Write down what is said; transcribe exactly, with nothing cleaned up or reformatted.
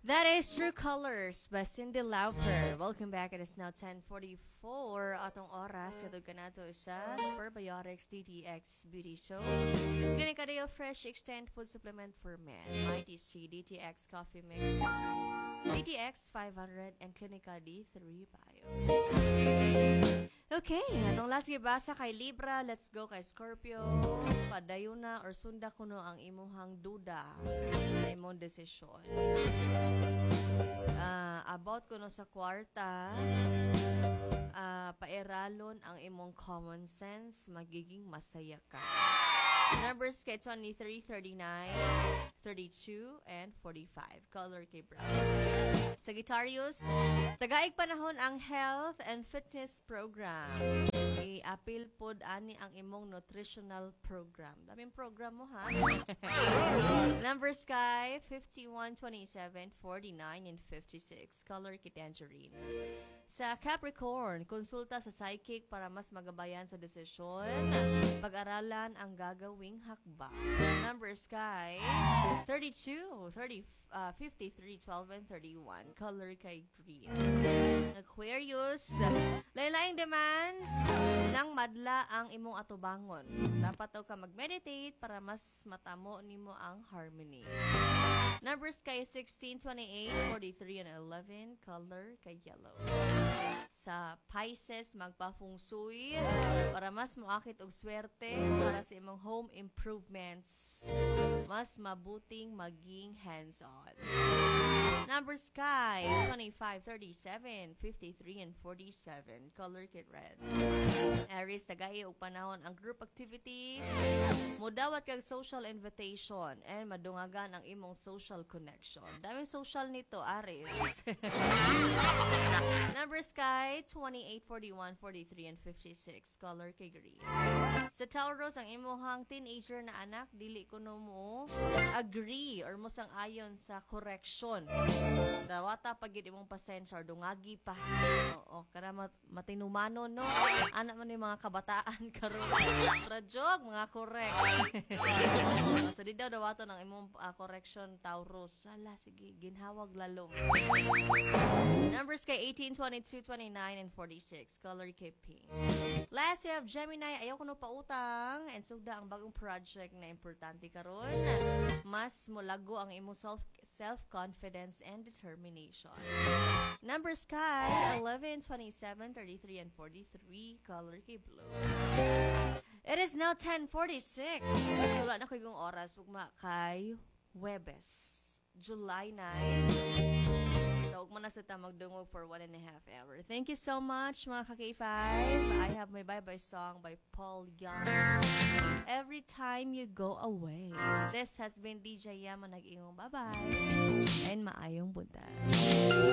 That is True Colors by Cindy Lauper. Welcome back. It is now ten forty-four. Atong oras. Ito ka na to sa Superbiotics D T X Beauty Show. Clinica Deo Fresh Extend Food Supplement for Men. I T C D T X Coffee Mix. D T X five hundred and Clinica D three Bio. Okay, atong last gibasa kay Libra, let's go kay Scorpio. Padayon na or sunda kuno ang imuhang duda sa imong desisyon. Uh, about kuno sa kwarta, uh, pairalon ang imong common sense, magiging masaya ka. Numbers kay twenty-three, thirty-nine, thirty-two, and forty-five. Color kay brown. Sagittarius, tagaig panahon ang health and fitness program. I-appeal pod ani ang imong nutritional program. Daming program mo ha. Numbers kay fifty-one, twenty-seven, forty-nine, and fifty-six. Color kay tangerine. Sa Capricorn, konsulta sa psychic para mas magabayan sa desisyon. Pag-aralan ang gagawing hakbang. Numbers kay thirty-two, thirty, uh, fifty-three, twelve, and thirty-one. Color kay green. Aquarius, laylaing demands ng madla ang imong atubangon. Dapat daw ka mag-meditate para mas matamo nimo ang harmony. Numbers kay sixteen, twenty-eight, forty-three, and eleven. Color kay yellow. Sa Pisces, magpa-feng shui para mas moakit og swerte para sa imong home improvements. Mas mabuting maging hands-on. Numbers kay twenty-five, thirty-seven, fifty-three, and forty-seven. Color kit red. Aries, tagay og panahon ang group activities. Mudawat kag social invitation and madungagan ang imong social connection. Daming social nito, Aries. Numbers kay twenty-eight, forty-one, forty-three, and fifty-six. Color kay green. Sa Taurus, ang imong teenager na anak, dili kuno mo agree or mo sang ayon sa correction. Dawata pag gid imong pasensya or dungagi pa. Oo, kana mat matinumano no. Anak man ni mga kabataan karon. Rajog mga correct. Sa di daw dawaton ang imong uh, correction Taurus. Ala sige, ginhawag lalong. Numbers kay eighteen, twenty-two, twenty-nine, and forty-six. Color kay pink. Last, we have Gemini. Ayaw ko no pautang. And sugda ang bagong project na importante karon. Mas mulago ang imong self self-confidence and determination. Numbers kay eleven, twenty-seven, thirty-three, and forty-three. Color kay blue. It is now ten forty-six. Wala na ko yung oras. Ugma kay Huwebes, July ninth. So, ugma na sa ta magdungog for one and a half hour. Thank you so much, mga ka-K five. I have my bye-bye song by Paul Young. Every time you go away. This has been D J Yama nag-ingong bye-bye. And maayong buntas.